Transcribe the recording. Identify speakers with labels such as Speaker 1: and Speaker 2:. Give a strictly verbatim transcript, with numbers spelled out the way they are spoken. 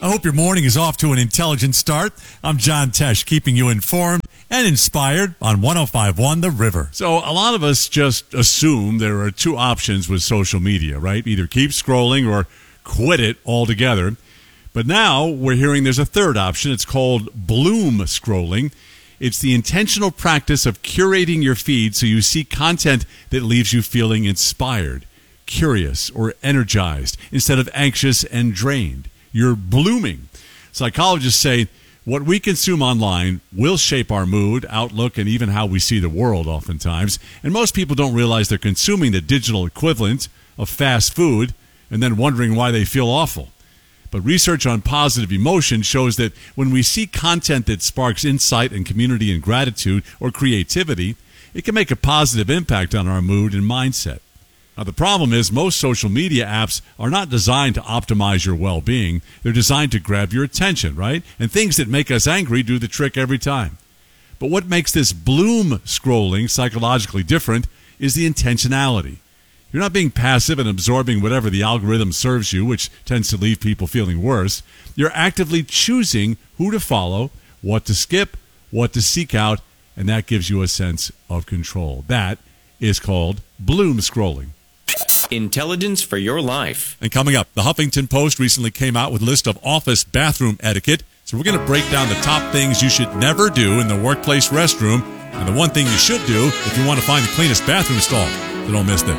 Speaker 1: hope your morning is off to an intelligent start. I'm John Tesh, keeping you informed and inspired on one oh five point one The River. So a lot of us just assume there are two options with social media, right? Either keep scrolling or quit it altogether. But now we're hearing there's a third option. It's called bloom scrolling. It's the intentional practice of curating your feed so you see content that leaves you feeling inspired, curious, or energized instead of anxious and drained. You're blooming. Psychologists say what we consume online will shape our mood, outlook, and even how we see the world oftentimes. And most people don't realize they're consuming the digital equivalent of fast food and then wondering why they feel awful. But research on positive emotion shows that when we see content that sparks insight and community and gratitude or creativity, it can make a positive impact on our mood and mindset. Now, the problem is most social media apps are not designed to optimize your well-being. They're designed to grab your attention, right? And things that make us angry do the trick every time. But what makes this bloom scrolling psychologically different is the intentionality. You're not being passive and absorbing whatever the algorithm serves you, which tends to leave people feeling worse. You're actively choosing who to follow, what to skip, what to seek out, and that gives you a sense of control. That is called bloom scrolling.
Speaker 2: Intelligence for your life.
Speaker 1: And coming up, the Huffington Post recently came out with a list of office bathroom etiquette. So we're going to break down the top things you should never do in the workplace restroom and the one thing you should do if you want to find the cleanest bathroom stall. So don't miss this.